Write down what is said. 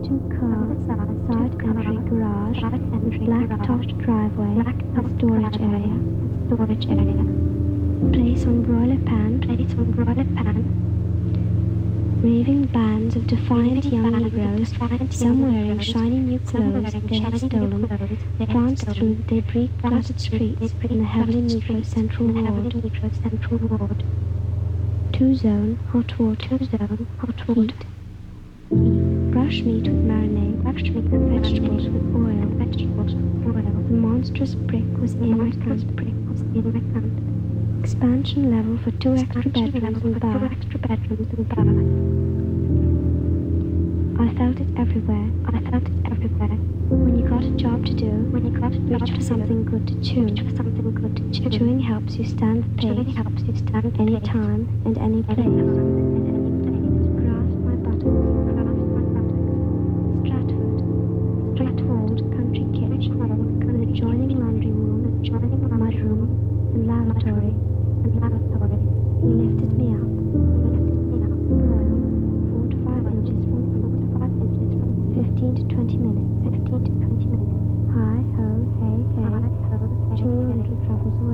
car, side entry garage, black-topped driveway, and storage area. Place on broiler pan. Raving bands of defiant young Negroes, some wearing shiny new clothes they had stolen, pranced through the debris-cluttered streets in the heavily Negro Central Ward. Two-zone, hot water, heat. Brush meat with marinade, vegetables with oil. The monstrous brick was irritant. Expansion level for 2 extra bedrooms and bath. I felt it everywhere. When you got a job to do, reach for something good to chew. Chewing helps you stand the pace, any time and any place. Grasp my buttocks. Stratford country kitchen with adjoining laundry room, mudroom, and lavatory. He lifted me up. Boil 4 to 5 inches from 15 to 20 minutes.